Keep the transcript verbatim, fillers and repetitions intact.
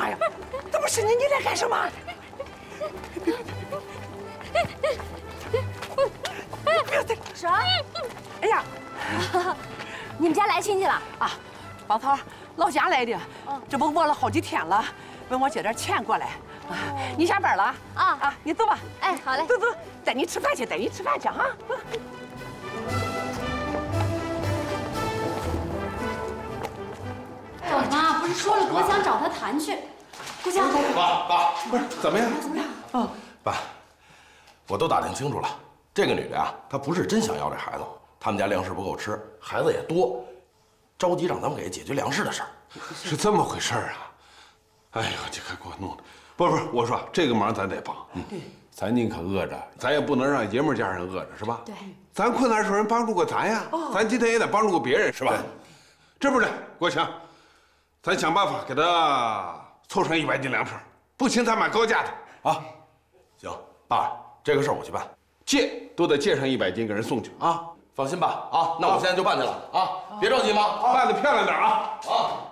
妈呀，怎么是你？你来干什么？不要再啥？ 哎呀， 你们家来亲戚了啊？王桃，老家来的，这不饿了好几天了，问我借点钱过来。啊，你下班了啊？ 啊啊，你走吧。 哎，好嘞， 走走，带你吃饭去，带你吃饭去哈。 我妈不是说了，国强找他谈去。国强， 爸爸，不是怎么样？ 怎么样？ 啊，爸，我都打听清楚了，这个女的呀，她不是真想要这孩子，他们家粮食不够吃，孩子也多，着急让咱们给解决粮食的事儿。 是这么回事儿啊？哎呦，这可给我弄的！不是不是，我说这个忙咱得帮。嗯，咱宁可饿着，咱也不能让爷们家人饿着，是吧？ 对， 咱困难时候人帮助过咱呀，咱今天也得帮助过别人，是吧？这不是国强，咱想办法给他凑上一百斤粮食，不行咱买高价的啊。 行，爸，这个事儿我去办， 借都得借上一百斤给人送去啊。 放心吧，啊，那我现在就办去了啊，别着急，妈， 办得漂亮点啊。 啊。